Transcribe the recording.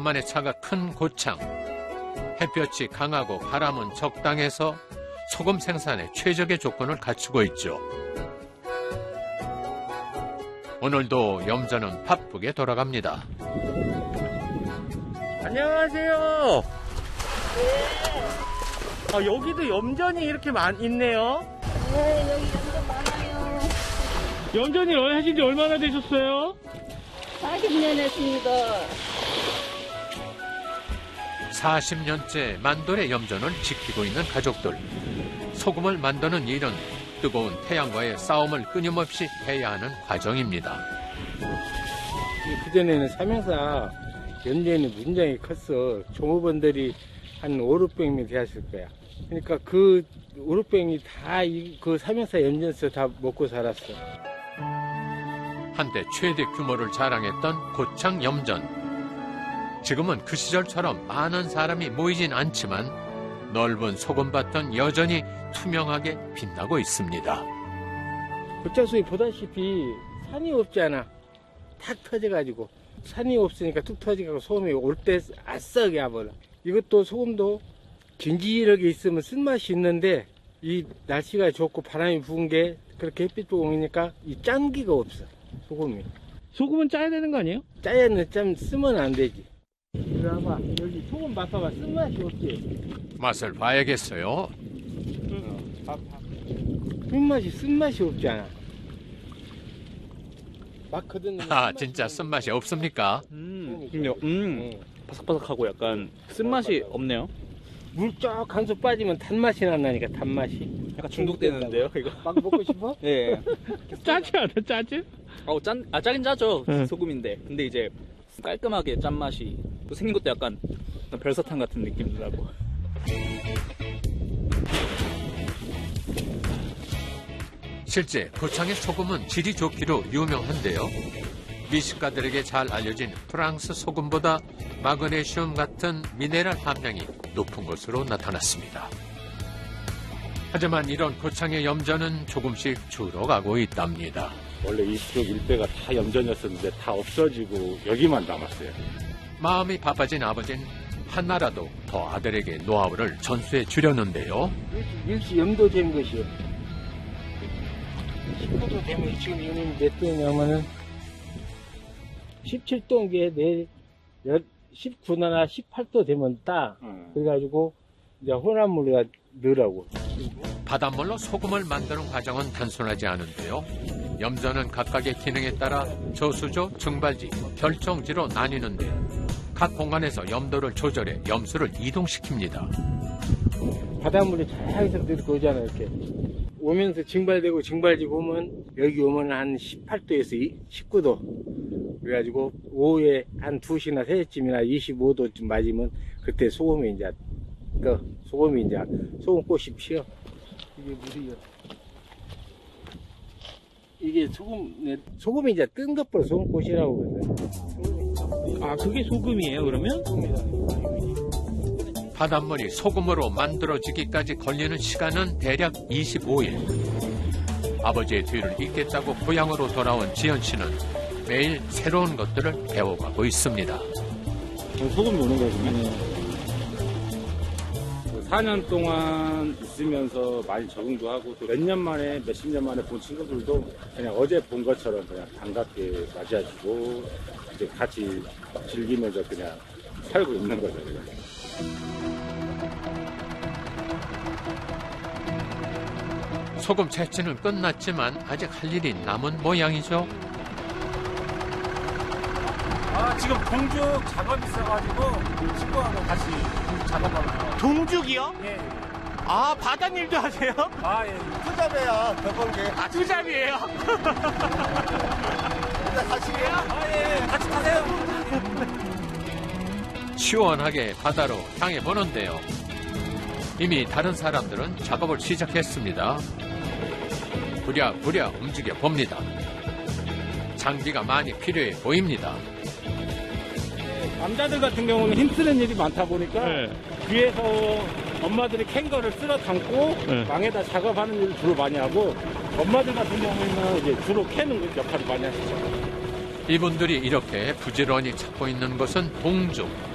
간만에 차가 큰 고창. 햇볕이 강하고 바람은 적당해서 소금 생산에 최적의 조건을 갖추고 있죠. 오늘도 염전은 바쁘게 돌아갑니다. 안녕하세요. 네. 여기도 염전이 이렇게 있네요. 네, 여기 염전 많아요. 염전이 하신 지 얼마나 되셨어요? 40년 했습니다. 40년째 만돌의 염전을 지키고 있는 가족들. 소금을 만드는 일은 뜨거운 태양과의 싸움을 끊임없이 해야 하는 과정입니다. 그전에는 삼형사 염전이 굉장히 컸어. 종업원들이 한 5, 600명이 되었을 거야. 그러니까 그 5, 600명이 다 그 삼형사 염전에서 다 먹고 살았어. 한때 최대 규모를 자랑했던 고창 염전. 지금은 그 시절처럼 많은 사람이 모이진 않지만 넓은 소금밭은 여전히 투명하게 빛나고 있습니다. 고창소에 보다시피 산이 없잖아. 탁 터져가지고. 산이 없으니까 툭 터져가지고 소금이 올 때 아싸게 와버려. 이것도 소금도 진지하게 있으면 쓴맛이 있는데 이 날씨가 좋고 바람이 부은 게 그렇게 햇빛 보고 오니까 이 짠기가 없어. 소금이. 소금은 짜야 되는 거 아니에요? 짜야는 좀 쓰면 안 되지. 이리 와봐. 여기 소금 맛봐봐. 쓴맛이 없지. 맛을 봐야겠어요. 쓴맛이 없잖아. 많거든. 진짜 쓴맛이 없습니까? 그럼요. 바삭바삭하고 약간 쓴맛이 없네요. 물 쫙 한 솥 빠지면 단맛이 난다니까. 단맛이. 약간 중독되는데요, 이거? 막 먹고 싶어? 네. 짜지 않아, 짜지? 짜긴 짜죠. 응. 소금인데. 근데 이제 깔끔하게 짠맛이 또 생긴 것도 약간 별사탕 같은 느낌도 나고. 실제 고창의 소금은 질이 좋기로 유명한데요. 미식가들에게 잘 알려진 프랑스 소금보다 마그네슘 같은 미네랄 함량이 높은 것으로 나타났습니다. 하지만 이런 고창의 염전은 조금씩 줄어가고 있답니다. 원래 이쪽 일대가 다 염전이었었는데 다 없어지고 여기만 남았어요. 마음이 바빠진 아버지는 하나라도 더 아들에게 노하우를 전수해 주려는데요. 일시 염도 된 것이요. 19도 되면 지금 이놈이 몇 도냐면은 17도인 게 19도나 18도 되면 따. 그래가지고 이제 혼합물로 넣으라고. 바닷물로 소금을 만드는 과정은 단순하지 않은데요. 염전은 각각의 기능에 따라 저수조, 증발지, 결정지로 나뉘는데 각 공간에서 염도를 조절해 염수를 이동시킵니다. 바닷물이 자연스럽게 이렇게 오잖아. 이렇게 오면서 증발되고 증발지고 오면 여기 오면 한 18도에서 19도. 그래가지고 오후에 한 2시나 3시쯤이나 25도쯤 맞으면 그때 소금이 이제 소금꽃이 피어. 이게 물이요. 이게 소금이 이제 뜬 것보다 소금꽃이라고 그러거든요. 아, 그게 소금이에요, 그러면? 바닷물이 소금으로 만들어지기까지 걸리는 시간은 대략 25일. 아버지의 뒤를 잇겠다고 고향으로 돌아온 지연 씨는 매일 새로운 것들을 배워가고 있습니다. 소금이 오는 거거든요. 4년 동안 있으면서 많이 적응도 하고 또 몇 년 만에 몇십 년 만에 본 친구들도 그냥 어제 본 것처럼 그냥 반갑게 맞이해주고 이제 같이 즐기면서 그냥 살고 있는 거죠. 소금 채취는 끝났지만 아직 할 일이 남은 모양이죠. 지금 동죽 작업이 있어가지고 친구하고 같이 작업하고 있어요. 동죽이요? 예. 아, 바닷일도 하세요? 예. 투잡이야, 저번에. 투잡이에요? 사실이야? 예. 같이 타세요. 시원하게 바다로 향해 보는데요. 이미 다른 사람들은 작업을 시작했습니다. 부랴부랴 움직여 봅니다. 장비가 많이 필요해 보입니다. 남자들 같은 경우는 힘쓰는 일이 많다 보니까 네. 뒤에서 엄마들이 캔 거를 쓸어 담고 망에다 작업하는 일을 주로 많이 하고 엄마들 같은 경우에는 이제 주로 캐는 역할을 많이 하시죠. 이분들이 이렇게 부지런히 찾고 있는 것은 동죽.